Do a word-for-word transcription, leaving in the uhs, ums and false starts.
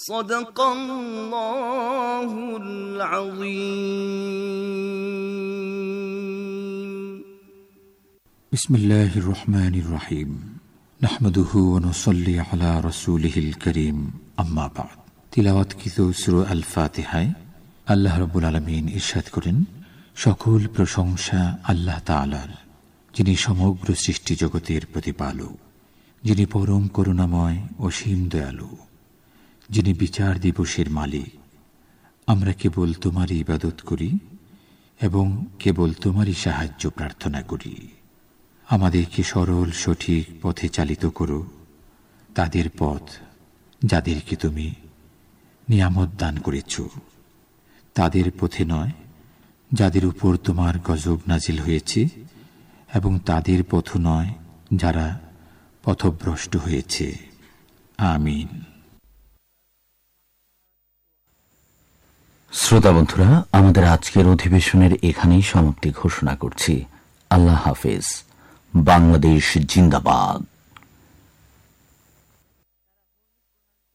সাদাকাল্লাহুল আযীম। বিসমিল্লাহির রহমানির রহিম। নাহমাদুহু ওয়া নুসাল্লি আলা রাসূলিহিল কারীম, আম্মা বা'দ। তিলাওয়াতকৃত সূরা আল ফাতিহায় আল্লাহ রাব্বুল আলামিন ইরশাদ করেন, সকল প্রশংসা আল্লাহ তাআলার, যিনি সমগ্র সৃষ্টি জগতের প্রতিপালক, যিনি পরম করুণাময় অসীম দয়ালু, যিনি বিচার দিবসের মালিক। আমরা কেবল তোমারই ইবাদত করি এবং কেবল তোমারই সাহায্য প্রার্থনা করি। আমাদেরকে সরল সঠিক পথে চালিত করো, তাদের পথ যাদেরকে তুমি নিয়ামত দান করেছ, তাদের পথে নয় যাদের উপর তোমার গজব নাজিল হয়েছে, এবং তাদের পথ নয় যারা পথভ্রষ্ট হয়েছে। আমিন। শ্রোতা বন্ধুরা, আমাদের আজকের অধিবেশনের এখানেই সমাপ্তি ঘোষণা করছি। আল্লাহ হাফেজ। বাংলাদেশ জিন্দাবাদ।